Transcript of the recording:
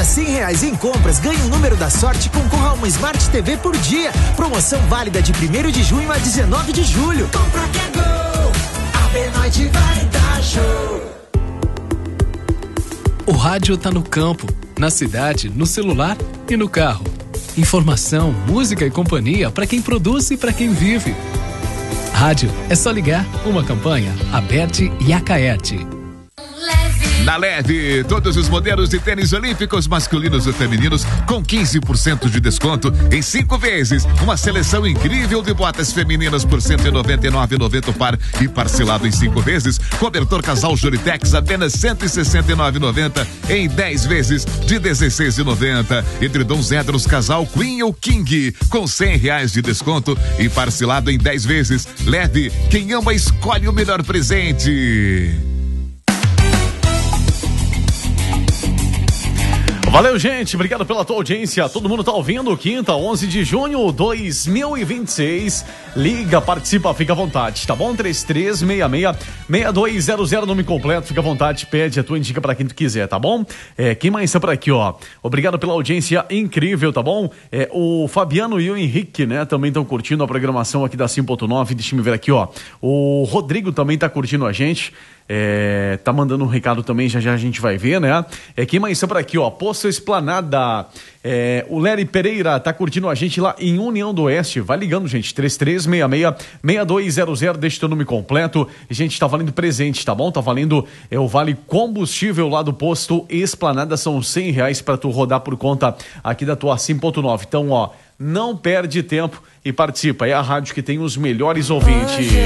cada R$100 em compras, ganhe um número da sorte e concorra a uma Smart TV por dia. Promoção válida de 1º de junho a 19 de julho. Compra que é gol, a Benoit vai dar show. O rádio tá no campo, na cidade, no celular e no carro. Informação, música e companhia para quem produz e para quem vive. Rádio é só ligar. Uma campanha Aberte e Acaerte. Na Leve, todos os modelos de tênis olímpicos masculinos e femininos com 15% de desconto em 5 vezes. Uma seleção incrível de botas femininas por R$ 199,90 o par e parcelado em 5 vezes. Cobertor casal Juritex apenas R$ 169,90 em 10 vezes de R$ 16,90. Edredons Edros casal Queen ou King com R$100 de desconto e parcelado em 10 vezes. Leve, quem ama escolhe o melhor presente. Valeu, gente, obrigado pela tua audiência. Todo mundo tá ouvindo? Quinta, 11 de junho de 2026. Liga, participa, fica à vontade, tá bom? 3366-6200, nome completo, fica à vontade, pede a tua indica pra quem tu quiser, tá bom? Quem mais está por aqui, ó? Obrigado pela audiência incrível, tá bom? O Fabiano e o Henrique, né, também estão curtindo a programação aqui da 100.9. Deixa eu ver aqui, ó. O Rodrigo também tá curtindo a gente. Tá mandando um recado também, já a gente vai ver, né? Quem mais está por aqui, ó? Poço Esplanada. O Lery Pereira tá curtindo a gente lá em União do Oeste. Vai ligando, gente. 3366-6200. Deixa o teu nome completo. Gente, tá valendo presente, tá bom? Tá valendo o Vale Combustível lá do Posto Esplanada. São R$100 pra tu rodar por conta aqui da tua 100.9. Então, ó, não perde tempo e participa. É a rádio que tem os melhores ouvintes.